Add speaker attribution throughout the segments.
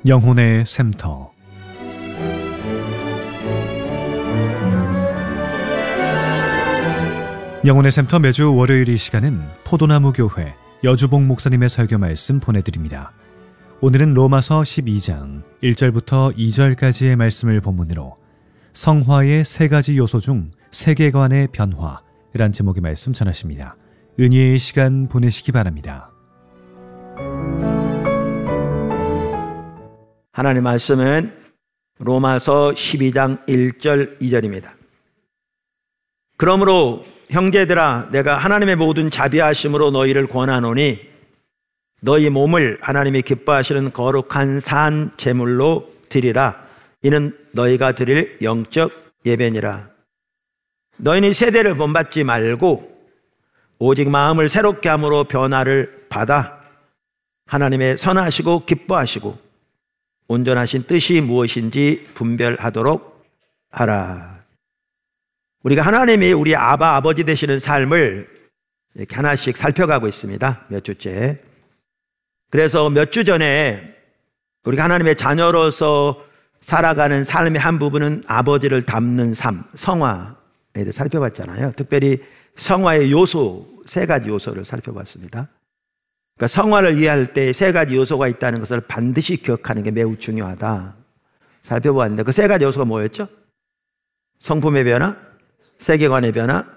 Speaker 1: 영혼의 샘터. 영혼의 샘터 매주 월요일 이 시간은 포도나무 교회 여주봉 목사님의 설교 말씀 보내드립니다. 오늘은 로마서 12장 1절부터 2절까지의 말씀을 본문으로 성화의 세 가지 요소 중 세계관의 변화란 제목의 말씀 전하십니다. 은혜의 시간 보내시기 바랍니다.
Speaker 2: 하나님의 말씀은 로마서 12장 1절 2절입니다. 그러므로 형제들아, 내가 하나님의 모든 자비하심으로 너희를 권하노니 너희 몸을 하나님이 기뻐하시는 거룩한 산 제물로 드리라. 이는 너희가 드릴 영적 예배니라. 너희는 세대를 본받지 말고 오직 마음을 새롭게 함으로 변화를 받아 하나님의 선하시고 기뻐하시고 온전하신 뜻이 무엇인지 분별하도록 하라. 우리가 하나님이 우리 아버지 되시는 삶을 이렇게 하나씩 살펴가고 있습니다. 몇 주째. 그래서 몇 주 전에 우리가 하나님의 자녀로서 살아가는 삶의 한 부분은 아버지를 닮는 삶, 성화에 대해 살펴봤잖아요. 특별히 성화의 요소, 세 가지 요소를 살펴봤습니다. 그러니까 성화를 이해할 때 세 가지 요소가 있다는 것을 반드시 기억하는 게 매우 중요하다. 살펴보았는데 그 세 가지 요소가 뭐였죠? 성품의 변화, 세계관의 변화,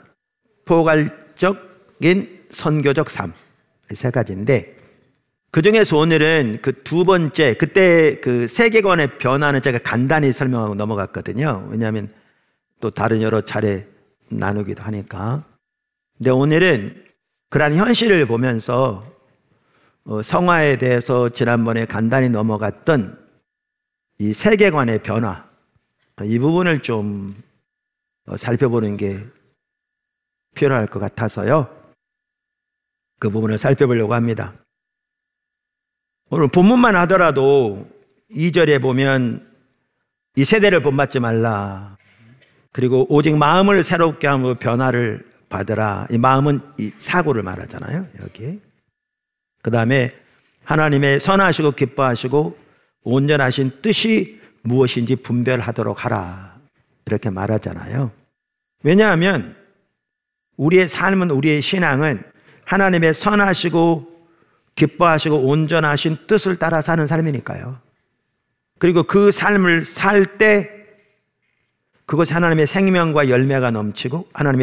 Speaker 2: 포괄적인 선교적 삶. 세 가지인데 그 중에서 오늘은 그 두 번째, 그때 그 세계관의 변화는 제가 간단히 설명하고 넘어갔거든요. 왜냐하면 또 다른 여러 차례 나누기도 하니까. 근데 오늘은 그러한 현실을 보면서 성화에 대해서 지난번에 간단히 넘어갔던 이 세계관의 변화, 이 부분을 좀 살펴보는 게 필요할 것 같아서요. 그 부분을 살펴보려고 합니다. 오늘 본문만 하더라도 2절에 보면 이 세대를 본받지 말라. 그리고 오직 마음을 새롭게 하며 변화를 받으라. 이 마음은 이 사고를 말하잖아요. 여기. 그 다음에 하나님의 선하시고 기뻐하시고 온전하신 뜻이 무엇인지 분별하도록 하라. 이렇게 말하잖아요. 왜냐하면 우리의 삶은, 우리의 신앙은 하나님의 선하시고 기뻐하시고 온전하신 뜻을 따라 사는 삶이니까요. 그리고 그 삶을 살 때 그것이 하나님의 생명과 열매가 넘치고 하나님의